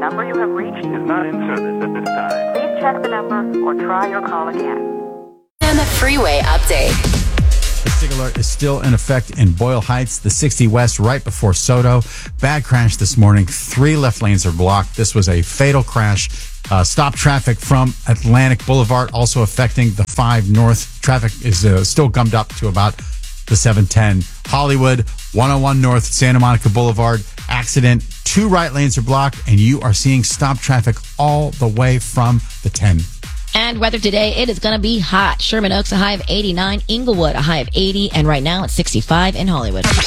number you have reached Is not in service at this time. Please check the number or try your call again. And the freeway update. The SIG alert is still in effect in Boyle Heights, the 60 West, right before Soto. Bad crash this morning. 3 left lanes are blocked. This was a fatal crash. Stop traffic from Atlantic Boulevard, also affecting the 5 North. Traffic is still gummed up to about the 710. Hollywood, 101 North, Santa Monica Boulevard. Accident. 2 right lanes are blocked, and you are seeing stop traffic all the way from the 10. And weather today, it is going to be hot. Sherman Oaks, a high of 89. Inglewood, a high of 80. And right now, it's 65 in Hollywood.